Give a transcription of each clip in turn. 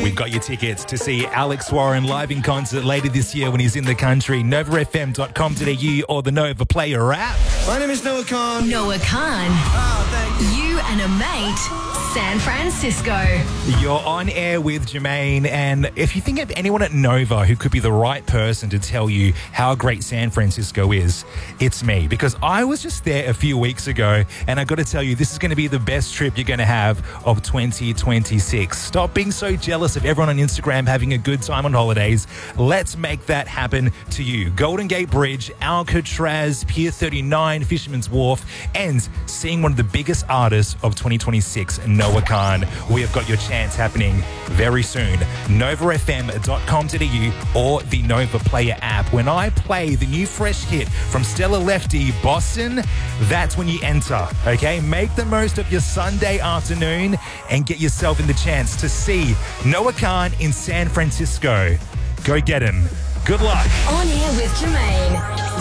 We've got your tickets to see Alex Warren live in concert later this year when he's in the country. NovaFM.com.au or the Nova Player app. My name is Noah Khan. Noah Khan. Oh, thank you. You and a mate, San Francisco. You're on air with Jermaine, and if you think of anyone at Nova who could be the right person to tell you how great San Francisco is, it's me. Because I was just there a few weeks ago, and I got to tell you, this is going to be the best trip you're going to have of 2026. Stop being so jealous of everyone on Instagram having a good time on holidays. Let's make that happen to you. Golden Gate Bridge, Alcatraz, Pier 39, Fisherman's Wharf, and seeing one of the biggest artists of 2026, Noah Khan. We have got your chance happening very soon. NovaFM.com.au or the Nova Player app. When I play the new fresh hit from Stella Lefty, Boston, that's when you enter, okay? Make the most of your Sunday afternoon and get yourself in the chance to see Noah Khan in San Francisco. Go get him. Good luck. On air with Jermaine.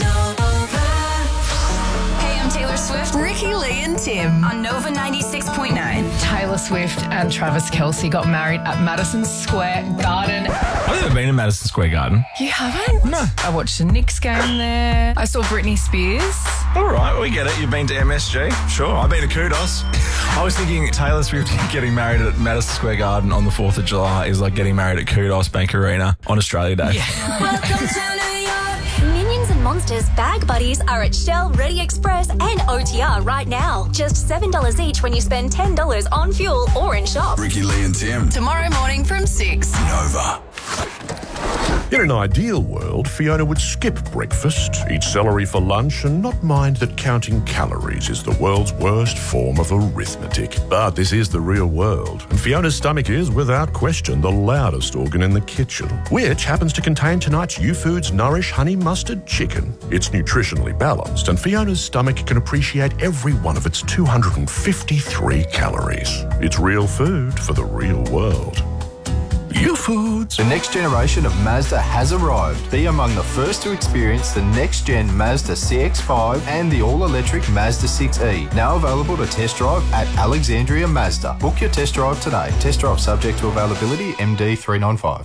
Taylor Swift, Ricky Lee and Tim on Nova 96.9. Taylor Swift and Travis Kelce got married at Madison Square Garden. I've never been to Madison Square Garden. You haven't? No. I watched the Knicks game there. I saw Britney Spears. All right, we get it. You've been to MSG. Sure, I've been to Kudos. I was thinking Taylor Swift getting married at Madison Square Garden on the 4th of July is like getting married at Kudos Bank Arena on Australia Day. Yeah. Welcome to New York. Minions and Monsters bag buddies are at Shell, Ready Express and OTR right now. Just $7 each when you spend $10 on fuel or in shop. Ricky Lee and Tim. Tomorrow morning from 6. Nova. In an ideal world, Fiona would skip breakfast, eat celery for lunch, and not mind that counting calories is the world's worst form of arithmetic. But this is the real world, and Fiona's stomach is, without question, the loudest organ in the kitchen, which happens to contain tonight's U-Foods Nourish Honey Mustard Chicken. It's nutritionally balanced, and Fiona's stomach can appreciate every one of its 253 calories. It's real food for the real world. U-Foods. The next generation of Mazda has arrived. Be among the first to experience the next-gen Mazda CX-5 and the all-electric Mazda 6e. Now available to test drive at Alexandria Mazda. Book your test drive today. Test drive subject to availability, MD 395.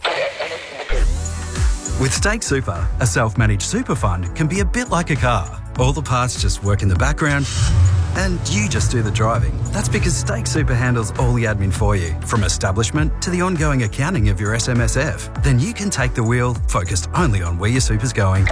With Stake Super, a self-managed super fund can be a bit like a car. All the parts just work in the background and you just do the driving. That's because Stake Super handles all the admin for you, from establishment to the ongoing accounting of your SMSF. Then you can take the wheel, focused only on where your super's going.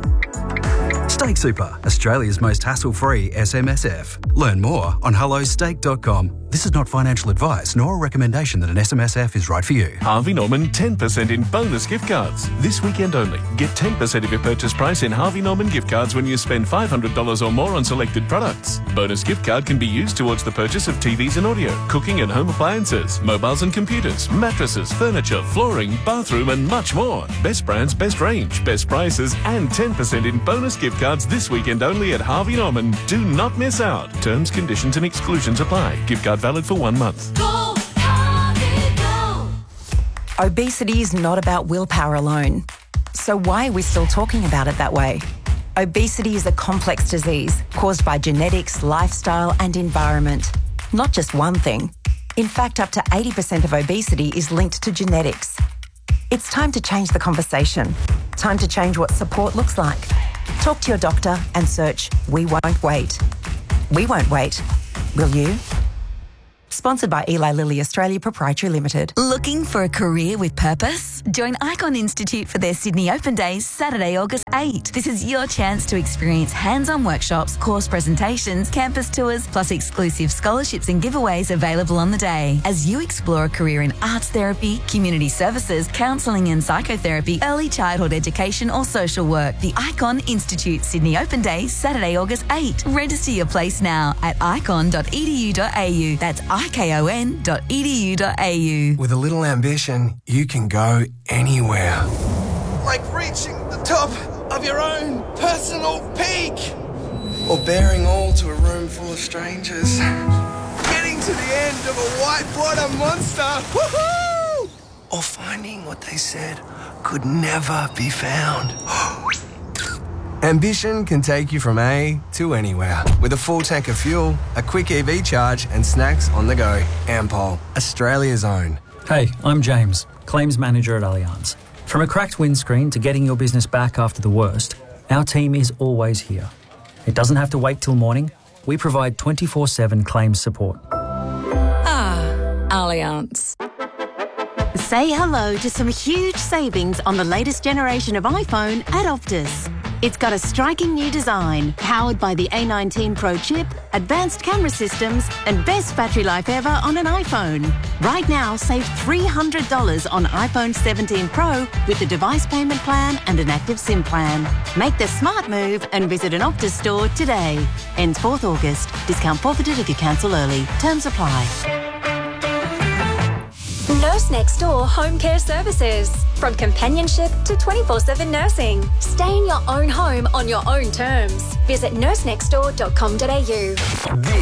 Stake Super, Australia's most hassle-free SMSF. Learn more on hellostake.com. This is not financial advice nor a recommendation that an SMSF is right for you. Harvey Norman 10% in bonus gift cards. This weekend only. Get 10% of your purchase price in Harvey Norman gift cards when you spend $500 or more on selected products. Bonus gift card can be used towards the purchase of TVs and audio, cooking and home appliances, mobiles and computers, mattresses, furniture, flooring, bathroom and much more. Best brands, best range, best prices and 10% in bonus gift cards this weekend only at Harvey Norman. Do not miss out. Terms, conditions and exclusions apply. Gift card valid for 1 month. Go, Harvey, go. Obesity is not about willpower alone. So why are we still talking about it that way? Obesity is a complex disease caused by genetics, lifestyle and environment. Not just one thing. In fact, up to 80% of obesity is linked to genetics. It's time to change the conversation. Time to change what support looks like. Talk to your doctor and search We Won't Wait. We won't wait. Will you? Sponsored by Eli Lilly Australia Proprietary Limited. Looking for a career with purpose? Join Icon Institute for their Sydney Open Days, Saturday, August 8. This is your chance to experience hands-on workshops, course presentations, campus tours, plus exclusive scholarships and giveaways available on the day. As you explore a career in arts therapy, community services, counselling and psychotherapy, early childhood education or social work. The Icon Institute Sydney Open Days, Saturday, August 8. Register your place now at icon.edu.au. That's icon.edu.au. With a little ambition, you can go anywhere. Like reaching the top of your own personal peak. Or bearing all to a room full of strangers. Getting to the end of a whitewater monster. Woohoo! Or finding what they said could never be found. Ambition can take you from A to anywhere. With a full tank of fuel, a quick EV charge and snacks on the go. Ampol, Australia's own. Hey, I'm James, Claims Manager at Allianz. From a cracked windscreen to getting your business back after the worst, our team is always here. It doesn't have to wait till morning. We provide 24/7 claims support. Allianz. Say hello to some huge savings on the latest generation of iPhone at Optus. It's got a striking new design, powered by the A19 Pro chip, advanced camera systems, and best battery life ever on an iPhone. Right now, save $300 on iPhone 17 Pro with a device payment plan and an active SIM plan. Make the smart move and visit an Optus store today. Ends 4th August. Discount forfeited if you cancel early. Terms apply. Nurse Next Door Home Care Services. From companionship to 24/7 nursing. Stay in your own home on your own terms. Visit nursenextdoor.com.au.